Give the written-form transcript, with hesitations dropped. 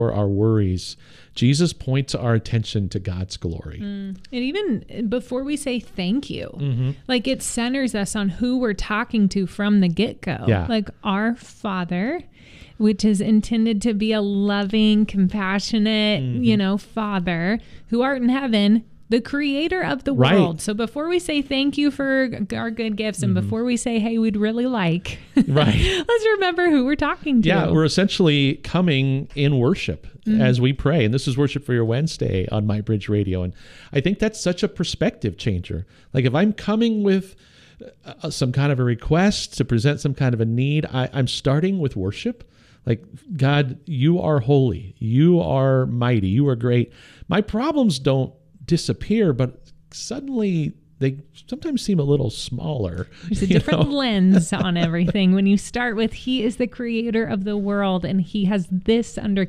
or our worries, Jesus points our attention to God's glory. And even before we say thank you, like it centers us on who we're talking to from the get-go. Yeah. Like our Father, which is intended to be a loving, compassionate, Father who art in heaven, the creator of the Right. world. So before we say thank you for our good gifts and before we say, hey, we'd really like, Right. let's remember who we're talking to. Yeah, we're essentially coming in worship as we pray. And this is Worship for Your Wednesday on My Bridge Radio. And I think that's such a perspective changer. Like if I'm coming with some kind of a request to present some kind of a need, I'm starting with worship. Like, God, you are holy. You are mighty. You are great. My problems don't disappear, but suddenly they sometimes seem a little smaller. There's a different lens on everything when you start with, he is the creator of the world and he has this under